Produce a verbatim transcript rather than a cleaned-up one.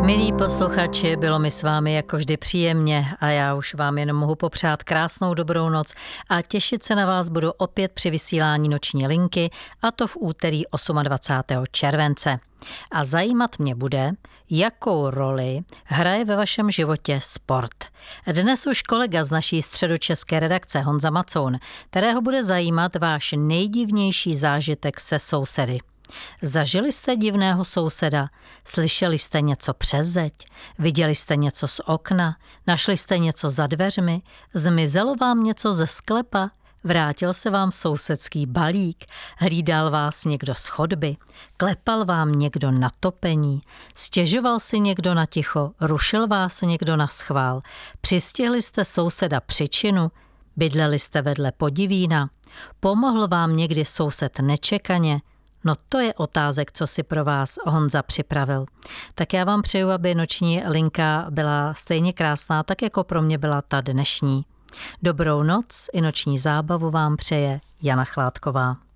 Milí posluchači, bylo mi s vámi jako vždy příjemně a já už vám jenom mohu popřát krásnou dobrou noc a těšit se na vás budu opět při vysílání Noční linky, a to v úterý dvacátého osmého července. A zajímat mě bude, jakou roli hraje ve vašem životě sport. Dnes už kolega z naší středočeské redakce Honza Macoun, kterého bude zajímat váš nejdivnější zážitek se sousedy. Zažili jste divného souseda? Slyšeli jste něco přes zeď? Viděli jste něco z okna? Našli jste něco za dveřmi? Zmizelo vám něco ze sklepa? Vrátil se vám sousedský balík? Hlídal vás někdo z chodby? Klepal vám někdo na topení? Stěžoval si někdo na ticho? Rušil vás někdo na schvál? Přistihli jste souseda příčinu? Bydleli jste vedle podivína? Pomohl vám někdy soused nečekaně? No to je otázek, co si pro vás Honza připravil. Tak já vám přeju, aby noční linka byla stejně krásná, tak jako pro mě byla ta dnešní. Dobrou noc i noční zábavu vám přeje Jana Chládková.